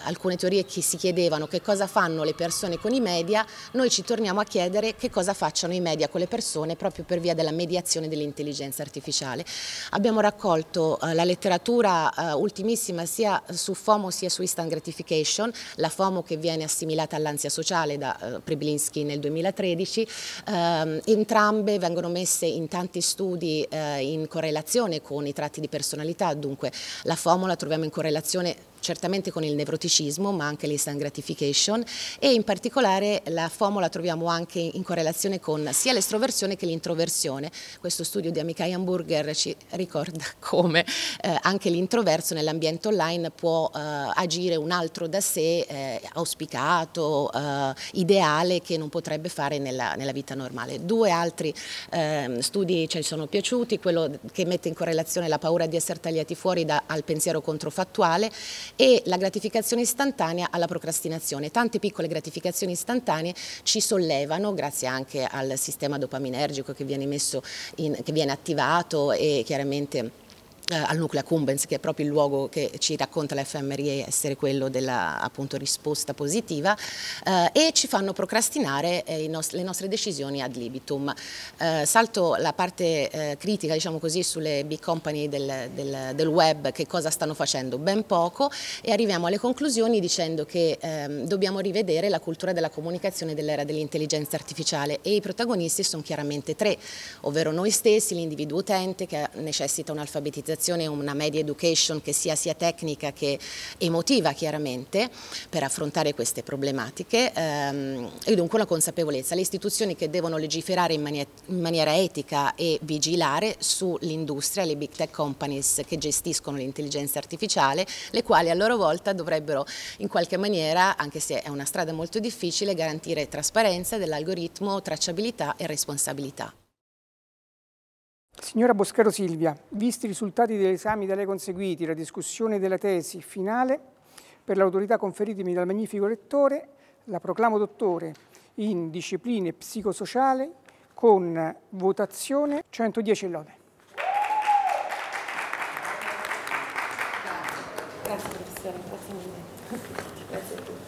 alcune teorie che si chiedevano che cosa fanno le persone con i media, noi ci torniamo a chiedere che cosa facciano i media con le persone proprio per via della mediazione dell'intelligenza artificiale. Abbiamo raccolto la letteratura ultimissima sia su FOMO sia su instant gratification, la FOMO che viene assimilata all'ansia sociale da Preblinski nel 2013, entrambe vengono messe in tanti studi in correlazione con i tratti di personalità, dunque la FOMO la troviamo in correlazione certamente con il nevroticismo, ma anche l'instant gratification, e in particolare la FOMO la troviamo anche in correlazione con sia l'estroversione che l'introversione. Questo studio di Amichai Hamburger ci ricorda come anche l'introverso nell'ambiente online può agire un altro da sé, auspicato, ideale, che non potrebbe fare nella vita normale. Due altri studi ci sono piaciuti, quello che mette in correlazione la paura di essere tagliati fuori al pensiero controfattuale e la gratificazione istantanea alla procrastinazione. Tante piccole gratificazioni istantanee ci sollevano, grazie anche al sistema dopaminergico che viene che viene attivato, e chiaramente al nucleo accumbens, che è proprio il luogo che ci racconta la fMRI essere quello della appunto risposta positiva, e ci fanno procrastinare le nostre decisioni ad libitum. Salto la parte critica, diciamo così, sulle big company del web, che cosa stanno facendo? Ben poco, e arriviamo alle conclusioni dicendo che dobbiamo rivedere la cultura della comunicazione dell'era dell'intelligenza artificiale, e i protagonisti sono chiaramente tre, ovvero noi stessi, l'individuo utente che necessita un'alfabetizzazione, una media education che sia tecnica che emotiva, chiaramente, per affrontare queste problematiche, e dunque una consapevolezza. Le istituzioni che devono legiferare in maniera etica e vigilare sull'industria, le big tech companies che gestiscono l'intelligenza artificiale, le quali a loro volta dovrebbero in qualche maniera, anche se è una strada molto difficile, garantire trasparenza dell'algoritmo, tracciabilità e responsabilità. Signora Boscaro Silvia, visti i risultati degli esami da lei conseguiti, la discussione della tesi finale, per l'autorità conferitemi dal magnifico rettore, la proclamo dottore in discipline psicosociali con votazione 110 lode. Grazie professore, grazie mille. Grazie a tutti.